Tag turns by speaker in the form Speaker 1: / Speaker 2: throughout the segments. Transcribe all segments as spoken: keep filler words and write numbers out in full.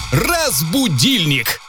Speaker 1: Разбудильник.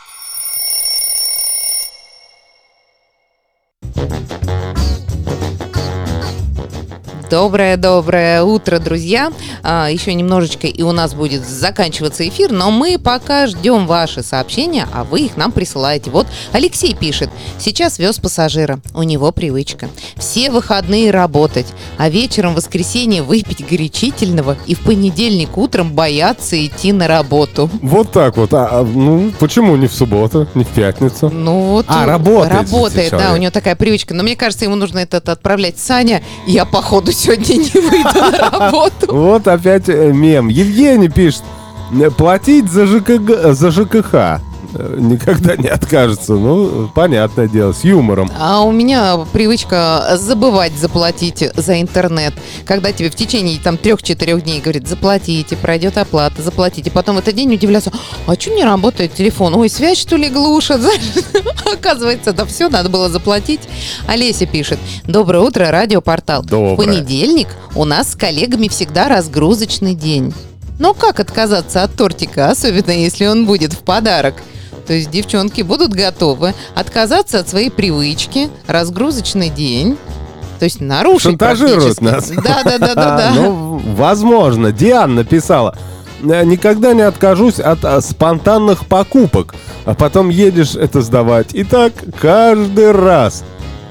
Speaker 2: Доброе-доброе утро, друзья. А, еще немножечко и у нас будет заканчиваться эфир, но мы пока ждем ваши сообщения, а вы их нам присылаете. Вот Алексей пишет. Сейчас вез пассажира. У него привычка. Все выходные работать, а вечером в воскресенье выпить горячительного и в понедельник утром бояться идти на работу.
Speaker 3: Вот так вот. А, ну, почему не в субботу, не в пятницу?
Speaker 2: Ну вот.
Speaker 3: А, работает.
Speaker 2: Работает, да, у него такая привычка. Но мне кажется, ему нужно этот отправлять. Саня, я походу сегодня не выйду на работу.
Speaker 3: Вот опять мем. Евгений пишет: платить за ЖКГ, за ЖКХ никогда не откажется. Ну, понятное дело, с юмором.
Speaker 2: А у меня привычка забывать заплатить за интернет. Когда тебе в течение там трех-четырех дней говорит, заплатите, пройдет оплата, заплатите. Потом в этот день удивляться, а что не работает телефон? Ой, связь что ли глушат? Оказывается, да все, надо было заплатить. Олеся пишет: доброе утро, радиопортал.
Speaker 3: Доброе.
Speaker 2: В понедельник у нас с коллегами всегда разгрузочный день. Но как отказаться от тортика, особенно если он будет в подарок? То есть девчонки будут готовы отказаться от своей привычки, разгрузочный день, то есть нарушить
Speaker 3: шантажируют нас.
Speaker 2: Да-да-да-да.
Speaker 3: Ну, возможно. Диана написала: никогда не откажусь от а, спонтанных покупок, а потом едешь это сдавать. И так каждый раз.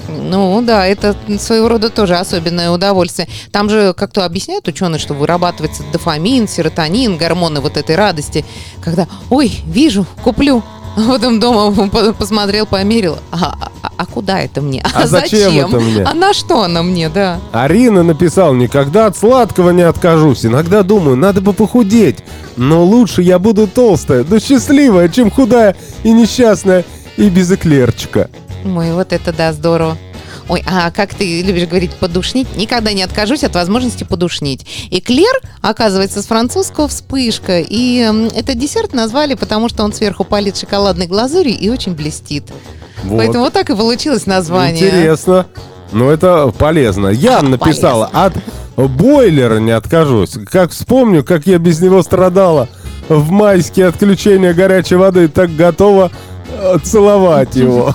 Speaker 2: Ну да, это своего рода тоже особенное удовольствие. Там же как-то объясняют ученые, что вырабатывается дофамин, серотонин, гормоны вот этой радости. Когда, ой, вижу, куплю. А потом дома посмотрел, померил. А, а, а куда это мне?
Speaker 3: А, а зачем, зачем это мне?
Speaker 2: А на что она мне, да?
Speaker 3: Арина написала: никогда от сладкого не откажусь. Иногда думаю, надо бы похудеть. Но лучше я буду толстая, да счастливая, чем худая и несчастная, и без эклерчика.
Speaker 2: Ой, вот это да, здорово. Ой, а как ты любишь говорить, подушнить? Никогда не откажусь от возможности подушнить. Эклер, оказывается, с французского вспышка. И э, этот десерт назвали, потому что он сверху полит шоколадной глазурью и очень блестит. Вот. Поэтому вот так и получилось название.
Speaker 3: Интересно. Ну, это полезно. Ян написала: от бойлера не откажусь. Как вспомню, как я без него страдала в майские отключения горячей воды, так готова целовать его.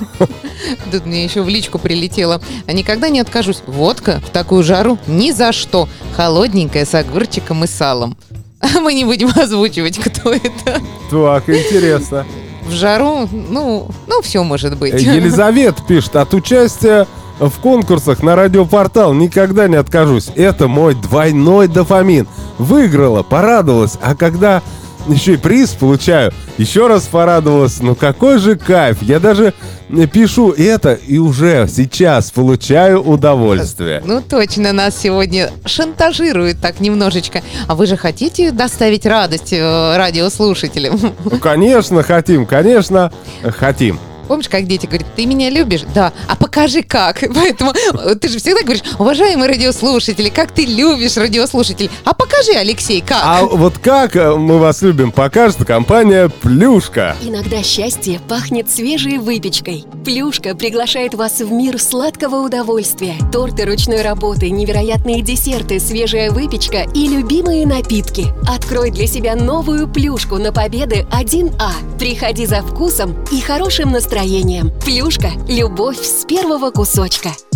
Speaker 2: Тут мне еще в личку прилетело. А никогда не откажусь. Водка в такую жару ни за что. Холодненькая, с огурчиком и салом. Мы не будем озвучивать, кто это.
Speaker 3: Так, интересно.
Speaker 2: В жару, ну, ну все может быть.
Speaker 3: Елизавета пишет: от участия в конкурсах на радиопортал никогда не откажусь. Это мой двойной дофамин. Выиграла, порадовалась. А когда еще и приз получаю, еще раз порадовалась. Ну какой же кайф. Я даже пишу это и уже сейчас получаю удовольствие.
Speaker 2: Ну точно, нас сегодня шантажируют так немножечко. А вы же хотите доставить радость радиослушателям?
Speaker 3: Ну конечно хотим, конечно хотим.
Speaker 2: Помнишь, как дети говорят, ты меня любишь? Да. А покажи как. Поэтому ты же всегда говоришь, уважаемые радиослушатели, как ты любишь радиослушателей. А покажи, Алексей, как.
Speaker 3: А вот как мы вас любим, покажет компания «Плюшка».
Speaker 4: Иногда счастье пахнет свежей выпечкой. «Плюшка» приглашает вас в мир сладкого удовольствия. Торты ручной работы, невероятные десерты, свежая выпечка и любимые напитки. Открой для себя новую «Плюшку» на Победы один А. Приходи за вкусом и хорошим настроением. «Плюшка» – любовь с первого кусочка.